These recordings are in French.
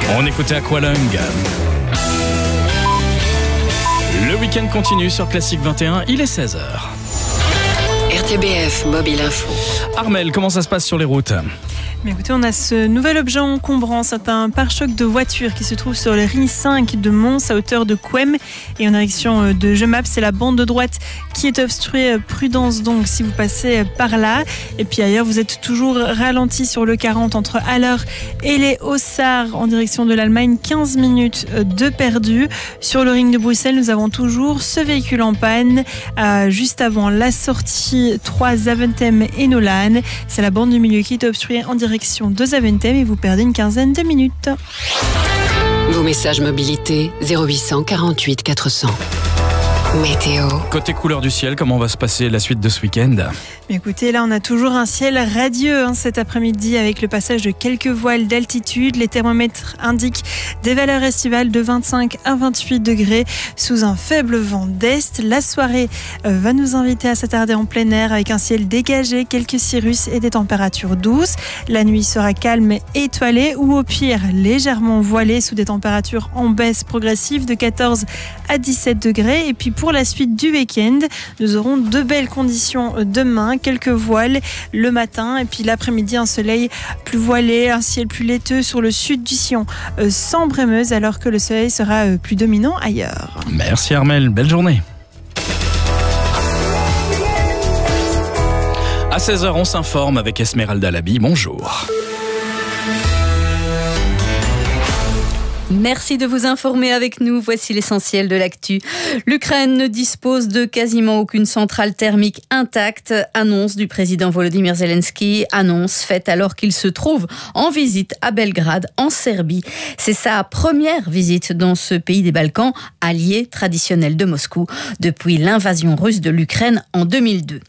On écoutait Aqualung. Le week-end continue sur Classique 21, il est 16h. RTBF Mobile Info. Armelle, comment ça se passe sur les routes ? Mais écoutez, on a ce nouvel objet encombrant. C'est un pare-choc de voiture qui se trouve sur le Ring 5 de Mons à hauteur de Couem et en direction de Jemap. C'est la bande de droite qui est obstruée. Prudence donc si vous passez par là. Et puis ailleurs, vous êtes toujours ralenti sur le 40 entre Haller et les Haussards en direction de l'Allemagne. 15 minutes de perdu. Sur le Ring de Bruxelles, nous avons toujours ce véhicule en panne juste avant la sortie 3 Zaventem et Nolan. C'est la bande du milieu qui est obstruée en direction de Zaventem et vous perdez une quinzaine de minutes. Vos messages mobilité 0800 48 400. Météo. Côté couleur du ciel, comment va se passer la suite de ce week-end ? Écoutez, là on a toujours un ciel radieux cet après-midi avec le passage de quelques voiles d'altitude. Les thermomètres indiquent des valeurs estivales de 25 à 28 degrés sous un faible vent d'est. La soirée va nous inviter à s'attarder en plein air avec un ciel dégagé, quelques cirrus et des températures douces. La nuit sera calme et étoilée ou au pire légèrement voilée sous des températures en baisse progressive de 14 à 17 degrés. Et puis pour la suite du week-end, nous aurons de belles conditions demain, quelques voiles le matin et puis l'après-midi un soleil plus voilé, un ciel plus laiteux sur le sud du Sion sans brémeuse alors que le soleil sera plus dominant ailleurs. Merci Armelle, belle journée. À 16h, on s'informe avec Esmeralda Labi. Bonjour. Merci de vous informer avec nous. Voici l'essentiel de l'actu. L'Ukraine ne dispose de quasiment aucune centrale thermique intacte. Annonce du président Volodymyr Zelensky. Annonce faite alors qu'il se trouve en visite à Belgrade, en Serbie. C'est sa première visite dans ce pays des Balkans, allié traditionnel de Moscou, depuis l'invasion russe de l'Ukraine en 2022.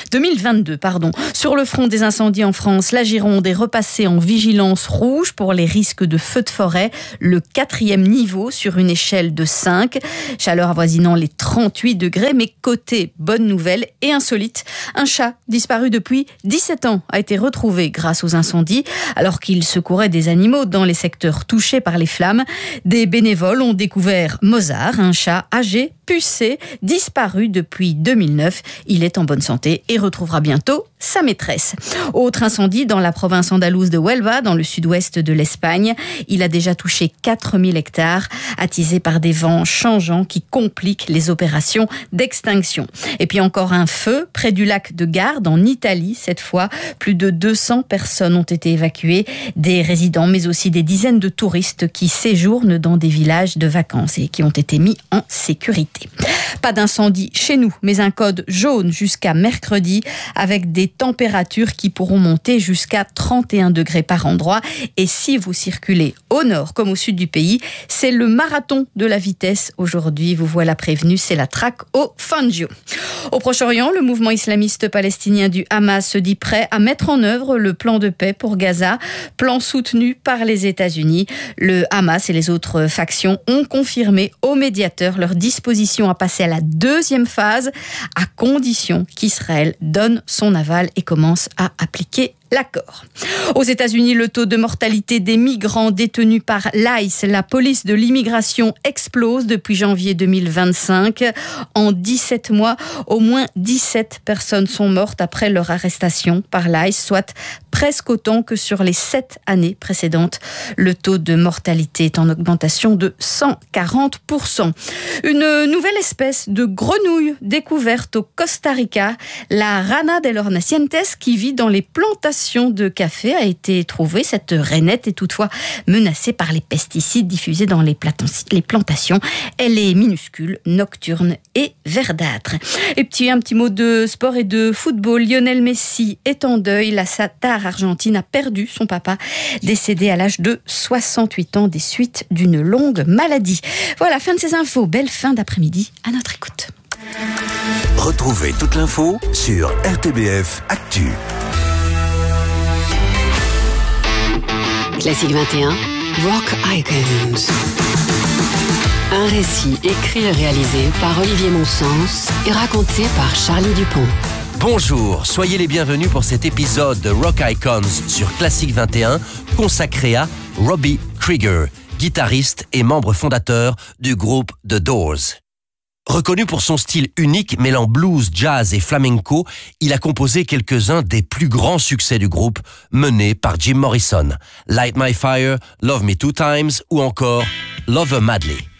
Sur le front des incendies en France, la Gironde est repassée en vigilance rouge pour les risques de feux de forêt, le 4e niveau sur une échelle de 5. Chaleur avoisinant les 38 degrés, mais côté bonne nouvelle et insolite, un chat disparu depuis 17 ans a été retrouvé grâce aux incendies, alors qu'il secourait des animaux dans les secteurs touchés par les flammes. Des bénévoles ont découvert Mozart, un chat âgé, pucé, disparu depuis 2009. Il est en bonne santé et retrouvera bientôt sa maîtresse. Autre incendie dans la province andalouse de Huelva, dans le sud-ouest de l'Espagne. Il a déjà touché 4000 hectares, attisé par des vents changeants qui compliquent les opérations d'extinction. Et puis encore un feu près du lac de Garde, en Italie. Cette fois, plus de 200 personnes ont été évacuées, des résidents, mais aussi des dizaines de touristes qui séjournent dans des villages de vacances et qui ont été mis en sécurité. Pas d'incendie chez nous, mais un code jaune jusqu'à mercredi, avec des températures qui pourront monter jusqu'à 31 degrés par endroit. Et si vous circulez au nord comme au sud du pays, c'est le marathon de la vitesse. Aujourd'hui, vous voilà prévenu, c'est la traque au Fangio. Au Proche-Orient, le mouvement islamiste palestinien du Hamas se dit prêt à mettre en œuvre le plan de paix pour Gaza, plan soutenu par les États-Unis. Le Hamas et les autres factions ont confirmé au médiateur leur disposition à passer à la deuxième phase, à condition qu'Israël donne son aval et commence à appliquer l'accord. Aux États-Unis, le taux de mortalité des migrants détenus par l'ICE, la police de l'immigration, explose depuis janvier 2025. En 17 mois, au moins 17 personnes sont mortes après leur arrestation par l'ICE, soit presque autant que sur les 7 années précédentes. Le taux de mortalité est en augmentation de 140%. Une nouvelle espèce de grenouille découverte au Costa Rica, la Rana de los Nacientes, qui vit dans les plantations de café, a été trouvée. Cette rainette est toutefois menacée par les pesticides diffusés dans les plantations. Elle est minuscule, nocturne et verdâtre. Et puis un petit mot de sport et de football. Lionel Messi est en deuil. La star argentine a perdu son papa, décédé à l'âge de 68 ans des suites d'une longue maladie. Voilà, fin de ces infos. Belle fin d'après-midi à notre écoute. Retrouvez toute l'info sur RTBF Actu. Classique 21, Rock Icons. Un récit écrit et réalisé par Olivier Monsens et raconté par Charlie Dupont. Bonjour, soyez les bienvenus pour cet épisode de Rock Icons sur Classique 21 consacré à Robbie Krieger. guitariste et membre fondateur du groupe The Doors. Reconnu pour son style unique mêlant blues, jazz et flamenco, il a composé quelques-uns des plus grands succès du groupe, menés par Jim Morrison, Light My Fire, Love Me Two Times ou encore Love Her Madly.